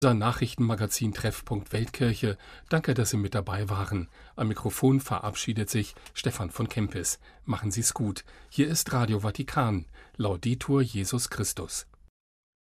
Unser Nachrichtenmagazin Treffpunkt Weltkirche. Danke, dass Sie mit dabei waren. Am Mikrofon verabschiedet sich Stefan von Kempis. Machen Sie's gut. Hier ist Radio Vatikan. Laudetur Jesus Christus.